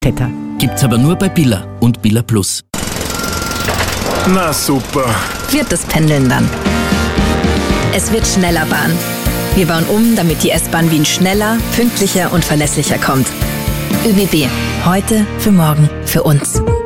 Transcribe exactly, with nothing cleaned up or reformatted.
Täter. Gibt's aber nur bei Billa und Billa Plus. Na super. Wird das Pendeln dann. Es wird schneller Bahn. Wir bauen um, damit die S-Bahn Wien schneller, pünktlicher und verlässlicher kommt. ÖBB. Heute für morgen für uns.